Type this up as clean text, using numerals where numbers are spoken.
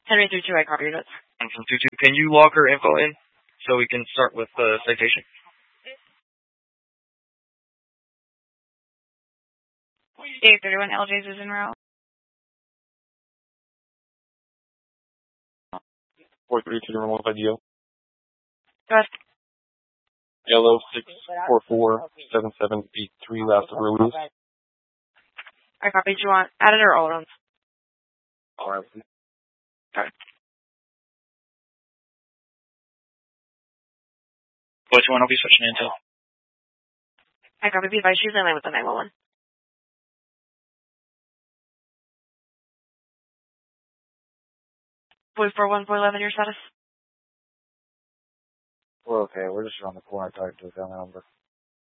Henry 32, I copy your notes. And from 22, can you log her info in so we can start with the citation? 831 LJ's is en route. 432 to remote IDO. Go ahead. Yellow 6447783 last of release. I copied. You want added or all runs? All right. Okay. Which one will be switching into? I copy. Be advised, she's in line with the 911. Boy 41411, your status? We're okay. We're just around the corner talking to a family member.